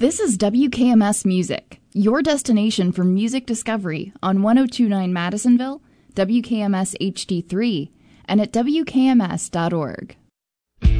This is WKMS Music, your destination for music discovery on 102.9 Madisonville, WKMS HD3, and at WKMS.org.